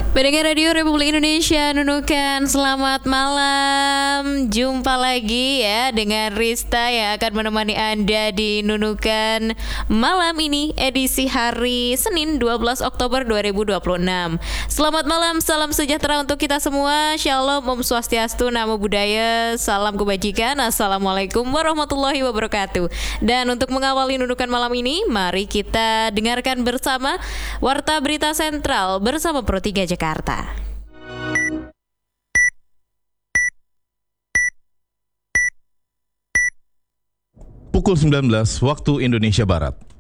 Pendengar Radio Republik Indonesia Nunukan, selamat malam. Jumpa lagi ya dengan Rista yang akan menemani Anda di Nunukan malam ini, edisi hari Senin 12 Oktober 2026. Selamat malam, salam sejahtera untuk kita semua. Shalom, Om Swastiastu, Namo Buddhaya, salam kebajikan. Assalamualaikum warahmatullahi wabarakatuh. Dan untuk mengawali Nunukan malam ini, mari kita dengarkan bersama Warta Berita Sentral bersama Pro 3 Jakarta. Pukul 19 waktu Indonesia Barat.